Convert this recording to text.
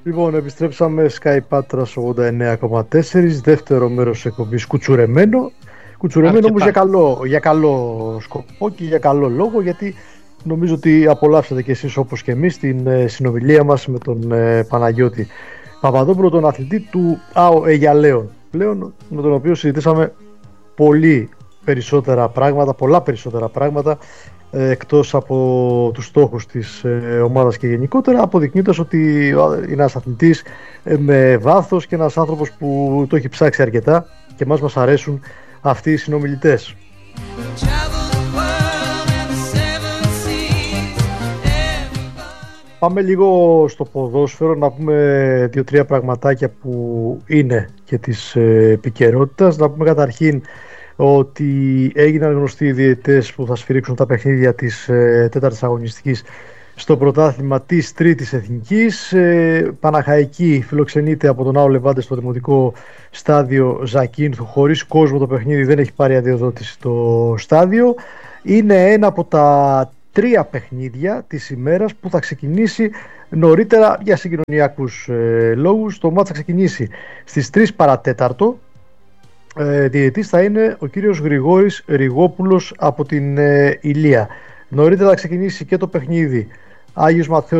Λοιπόν, επιστρέψαμε Sky Patras 89,4, δεύτερο μέρος εκπομπής Κουτσουρεμένο. Κουτσουρεμένο όμως για καλό σκοπό και για καλό λόγο, γιατί νομίζω ότι απολαύσατε κι εσείς όπως και εμείς την συνομιλία μας με τον Παναγιώτη Παπαδόπουλο, τον αθλητή του ΑΟ Αιγιαλέων πλέον, με τον οποίο συζητήσαμε πολλά περισσότερα πράγματα εκτός από τους στόχους της ομάδας και γενικότερα, αποδεικνύοντας ότι είναι ένας αθλητής με βάθος και ένας άνθρωπος που το έχει ψάξει αρκετά και μας αρέσουν αυτοί οι συνομιλητές. Πάμε λίγο στο ποδόσφαιρο, να πούμε 2-3 πραγματάκια που είναι και της επικαιρότητας. Να πούμε καταρχήν ότι έγιναν γνωστοί οι διαιτητές που θα σφυρίξουν τα παιχνίδια της τέταρτης αγωνιστικής στο πρωτάθλημα της Τρίτης Εθνικής. Παναχαϊκή φιλοξενείται από τον ΑΟ Λεβάντε στο δημοτικό στάδιο Ζακίνθου. Χωρίς κόσμο το παιχνίδι, δεν έχει πάρει αδειοδότηση το στάδιο. Είναι ένα από τα 3 παιχνίδια της ημέρας που θα ξεκινήσει νωρίτερα για συγκοινωνιακούς λόγους. Το μάτς θα ξεκινήσει στις 3 παρατέταρτο. Διαιτητής θα είναι ο κύριος Γρηγόρης Ριγόπουλος από την Ηλία. Νωρίτερα θα ξεκινήσει και το παιχνίδι Άγιος Ματθαίος